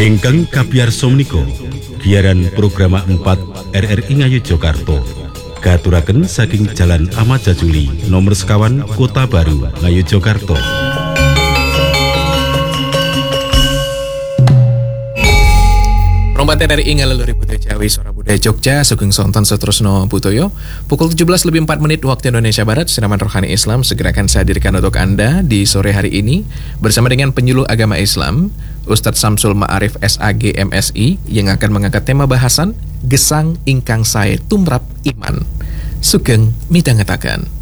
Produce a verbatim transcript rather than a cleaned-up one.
Ingkang kapiyarsa menika giaran program empat R R I Ngayogyakarta katuraken saking Jalan Ahmad Jajuli nomor sekawan Kota Baru Ngayogyakarta. Rombate dari Ingal Luri Budaya Jawi Suara Budaya Jogja Sugeng Sonton Setrusno Butoyo pukul tujuh belas lebih empat menit waktu Indonesia Barat. Siraman Rohani Islam segera akan saya hadirkan untuk Anda di sore hari ini bersama dengan penyuluh agama Islam Ustadz Samsul Ma'arif S A G M S I yang akan mengangkat tema bahasan Gesang Ingkang Sae Tumrap Iman. Sugeng midhangetaken.